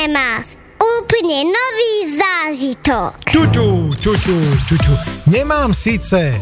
Cinemas. Úplne nový zážitok. Čuču. Nemám síce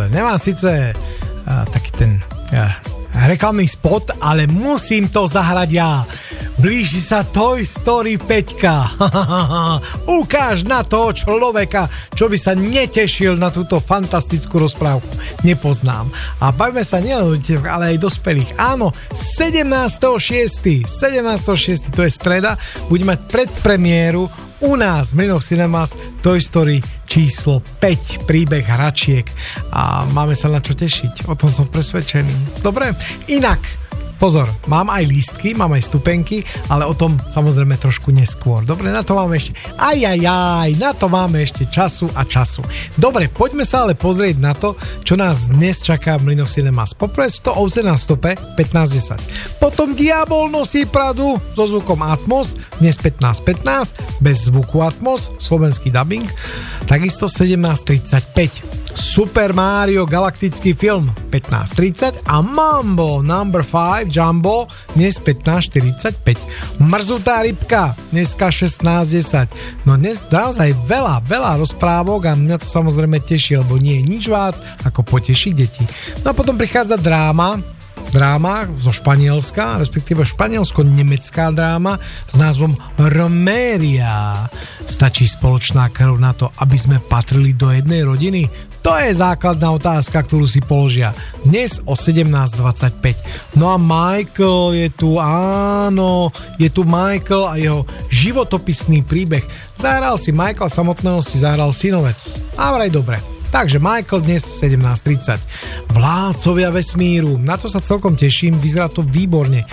taký ten reklamný spot, ale musím to zahrať ja. Blíži sa Toy Story 5. Ukáž na toho človeka, čo by sa netešil na túto fantastickú rozprávku. Nepoznám. A bavíme sa nielen o deťoch, ale aj dospelých. Áno, 17.6. To je streda. Budeme mať predpremiéru u nás v Mlynoch Cinemas Toy Story číslo 5, príbeh hračiek. A máme sa na čo tešiť. O tom som presvedčený. Dobre? Inak, pozor, mám aj lístky, mám aj stupenky, ale o tom samozrejme trošku neskôr. Dobre, na to máme ešte na to máme ešte času. Dobre, poďme sa ale pozrieť na to, čo nás dnes čaká v Mlynoch Cinemas. Poprvé sú to ovce na stope 15:10. Potom Diabol nosí Pradu so zvukom Atmos, dnes 15:15, bez zvuku Atmos, slovenský dubbing. Takisto 17:35. Super Mario galaktický film 15:30 a Mambo No. 5 Jumbo dnes 15:45. Mrzutá rybka dneska 16:10. No dnes naozaj veľa rozprávok a mňa to samozrejme teší, lebo nie je nič viac ako potešiť deti. No a potom prichádza dráma zo Španielska, respektíve španielsko-nemecká dráma s názvom Roméria. Stačí spoločná krv na to, aby sme patrili do jednej rodiny? To je základná otázka, ktorú si položia dnes o 17:25. No a Michael je tu, áno, je tu Michael a jeho životopisný príbeh. Zahral si Michaela samotného, si zahral synovec. A vraj dobre. Takže Michael dnes 17:30. Vládcovia vesmíru. Na to sa celkom teším, vyzerá to výborne.